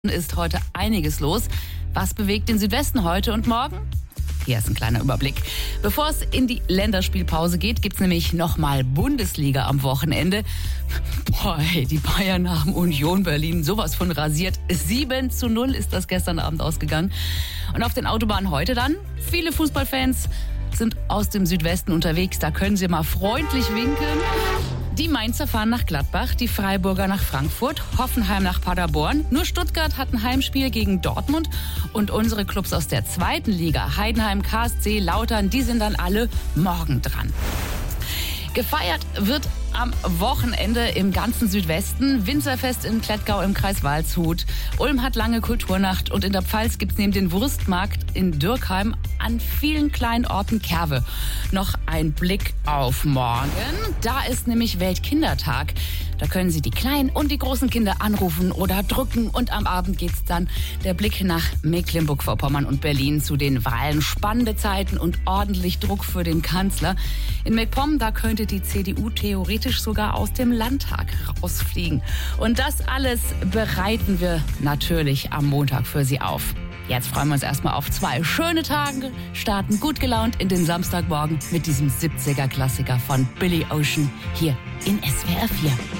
Ist heute einiges los. Was bewegt den Südwesten heute und morgen? Hier ist ein kleiner Überblick. Bevor es in die Länderspielpause geht, gibt's nämlich nochmal Bundesliga am Wochenende. Boah, ey, die Bayern haben Union Berlin sowas von rasiert. 7:0 ist das gestern Abend ausgegangen. Und auf den Autobahnen heute dann? Viele Fußballfans sind aus dem Südwesten unterwegs. Da können sie mal freundlich winken. Die Mainzer fahren nach Gladbach, die Freiburger nach Frankfurt, Hoffenheim nach Paderborn. Nur Stuttgart hat ein Heimspiel gegen Dortmund. Und unsere Clubs aus der zweiten Liga, Heidenheim, KSC, Lautern, die sind dann alle morgen dran. Gefeiert wird am Wochenende im ganzen Südwesten. Winzerfest in Klettgau im Kreis Waldshut. Ulm hat lange Kulturnacht und in der Pfalz gibt's neben den Wurstmarkt in Dürkheim an vielen kleinen Orten Kerwe. Noch ein Blick auf morgen. Da ist nämlich Weltkindertag. Da können Sie die kleinen und die großen Kinder anrufen oder drücken. Und am Abend geht's dann der Blick nach Mecklenburg-Vorpommern und Berlin zu den Wahlen. Spannende Zeiten und ordentlich Druck für den Kanzler. In MacPom, da könnte die CDU theoretisch sogar aus dem Landtag rausfliegen. Und das alles bereiten wir natürlich am Montag für Sie auf. Jetzt freuen wir uns erstmal auf 2 schöne Tage, starten gut gelaunt in den Samstagmorgen mit diesem 70er-Klassiker von Billy Ocean hier in SWR 4.